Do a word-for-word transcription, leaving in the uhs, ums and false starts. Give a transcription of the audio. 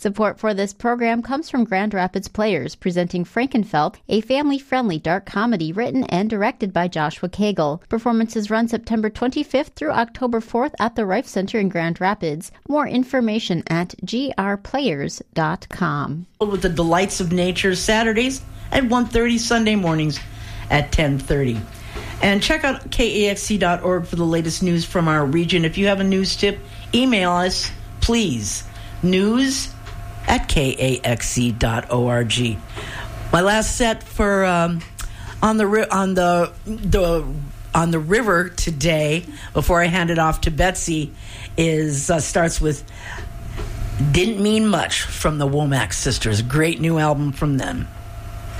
Support for this program comes from Grand Rapids Players, presenting Frankenfeld, a family-friendly dark comedy written and directed by Joshua Cagle. Performances run September twenty-fifth through October fourth at the Rife Center in Grand Rapids. More information at g r players dot com. With the delights of nature, Saturdays at one thirty, Sunday mornings at ten thirty. And check out K A X C dot org for the latest news from our region. If you have a news tip, email us, please. News at K A X C dot org. My last set for um, on the ri- on the the on the river today, before I hand it off to Betsy, is uh, starts with "Didn't Mean Much" from the Womack Sisters. Great new album from them.